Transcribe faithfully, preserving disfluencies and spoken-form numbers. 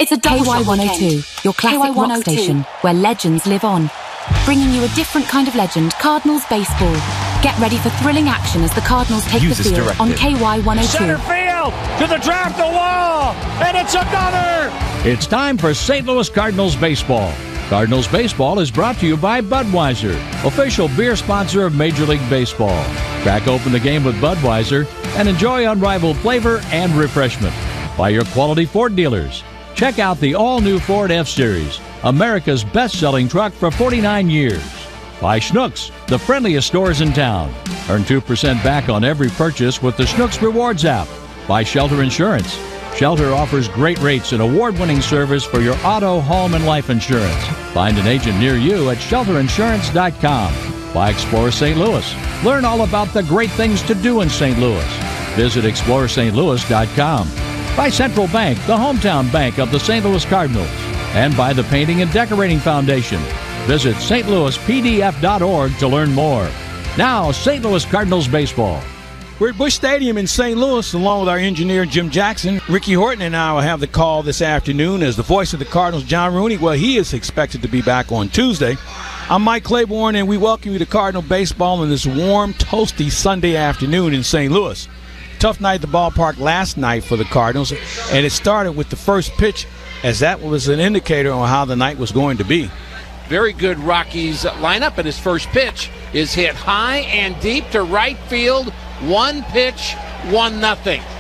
It's a double K Y one oh two, your classic rock station, where legends live on. Bringing you a different kind of legend, Cardinals baseball. Get ready for thrilling action as the Cardinals take Use the this field directive. on K Y one oh two. Center field to the draft the wall, and it's another. It's time for Saint Louis Cardinals baseball. Cardinals baseball is brought to you by Budweiser, official beer sponsor of Major League Baseball. Crack open the game with Budweiser and enjoy unrivaled flavor and refreshment. By your quality Ford dealers. Check out the all-new Ford F-Series, America's best-selling truck for forty-nine years. By Schnucks, the friendliest stores in town. Earn two percent back on every purchase with the Schnucks Rewards app. By Shelter Insurance. Shelter offers great rates and award-winning service for your auto, home, and life insurance. Find an agent near you at shelter insurance dot com. By Explore Saint Louis. Learn all about the great things to do in Saint Louis. Visit explore st louis dot com. By Central Bank, the hometown bank of the Saint Louis Cardinals. And by the Painting and Decorating Foundation. Visit s t louis p d f dot org to learn more. Now, Saint Louis Cardinals baseball. We're at Busch Stadium in Saint Louis, along with our engineer, Jim Jackson. Ricky Horton and I will have the call this afternoon as the voice of the Cardinals, John Rooney. Well, he is expected to be back on Tuesday. I'm Mike Claiborne, and we welcome you to Cardinal baseball on this warm, toasty Sunday afternoon in Saint Louis. Tough night at the ballpark last night for the Cardinals, and it started with the first pitch, as that was an indicator on how the night was going to be. Very good Rockies lineup, and his first pitch is hit high and deep to right field. One pitch, one nothing.